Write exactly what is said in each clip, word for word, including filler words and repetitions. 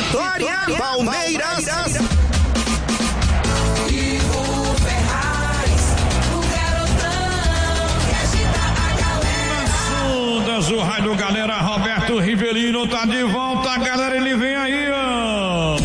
Vitória, Palmeiras. O rádio galera, Roberto Rivelino tá de volta, galera, ele vem aí, ó.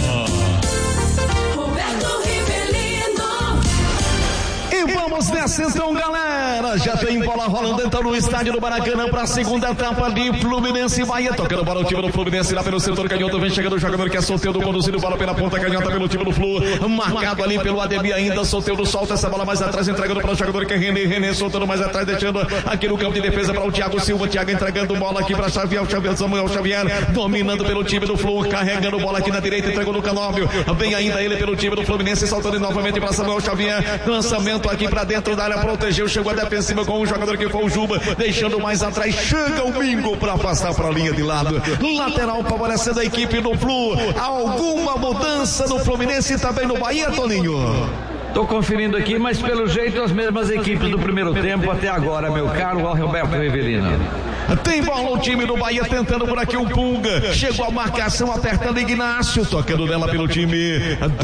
Roberto Rivelino. E vamos nessa então, galera. Já tem bola rolando então no estádio do Maracanã para a segunda etapa de Fluminense e Bahia. Tocando para o time do Fluminense lá pelo setor canhoto. Vem chegando o jogador que é Soteldo, conduzindo bola pela ponta canhota pelo time do Flu. Marcado ali pelo Ademir ainda. Soteldo solta essa bola mais atrás, entregando para o jogador que é René. René soltando mais atrás, deixando aqui no campo de defesa para o Thiago Silva. Thiago entregando bola aqui para Xavier. Xavier Samuel Xavier dominando pelo time do Flu. Carregando bola aqui na direita, entregou no Canóbio. Vem ainda ele pelo time do Fluminense, saltando novamente para Samuel Xavier. Lançamento aqui para dentro da área, protegeu, chegou a defensiva com o jogador que foi o Juba, deixando mais atrás, chega o Mingo para passar para a linha de lado, lateral favorecendo a equipe do Flu. Alguma mudança no Fluminense e também no Bahia, Toninho? Tô conferindo aqui, mas pelo jeito as mesmas equipes do primeiro tempo até agora, meu caro Roberto Rivelino. Tem bola o time do Bahia tentando por aqui o Punga. Chegou a marcação apertando Ignácio, tocando dela pelo time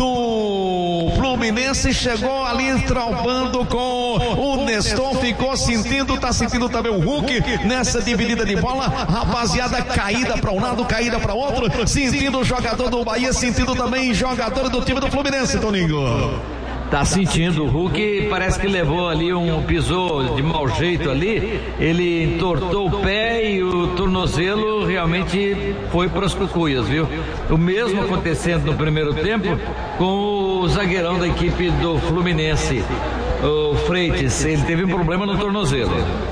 do Fluminense. Chegou ali traubando com o Nestor. Ficou sentindo, tá sentindo também o Hulk nessa dividida de bola. Rapaziada, caída para um lado, caída para outro. Sentindo o jogador do Bahia, sentindo também jogador do time do Fluminense, Toninho. Tá sentindo, o Hulk parece que levou ali um, pisou de mau jeito ali, ele entortou o pé e o tornozelo realmente foi para as cucuias, viu? O mesmo acontecendo no primeiro tempo com o zagueirão da equipe do Fluminense, o Freitas, ele teve um problema no tornozelo.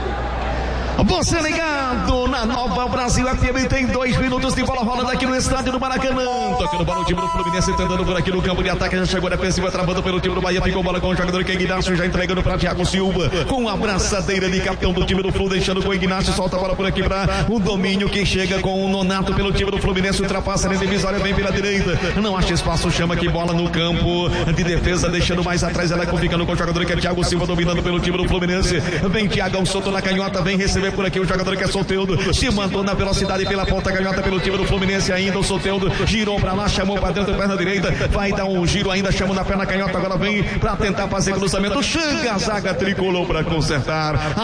Você ligado na Nova Brasil F M, tem dois minutos de bola rolando aqui no estádio do Maracanã. Tocando bola o time do Fluminense, tentando por aqui no campo de ataque. Já chegou a defensiva, travando pelo time do Bahia. Ficou bola com o jogador que é Ignácio, já entregando para Thiago Silva. Com a abraçadeira de capitão do time do Flu, deixando com o Ignácio. Solta a bola por aqui para o domínio que chega com o Nonato pelo time do Fluminense. Ultrapassa na divisória, vem pela direita. Não acha espaço, chama aqui bola no campo de defesa, deixando mais atrás. Ela ficando com o jogador que é Thiago Silva, dominando pelo time do Fluminense. Vem Thiagão, soltou na canhota, vem receber por aqui o jogador que é Soteldo, se mandou na velocidade pela ponta canhota pelo time do Fluminense ainda. O Soteldo girou pra lá, chamou pra dentro, perna direita, vai dar um giro ainda, chamou na perna canhota, agora vem pra tentar fazer cruzamento. Chega a zaga tricolor pra consertar.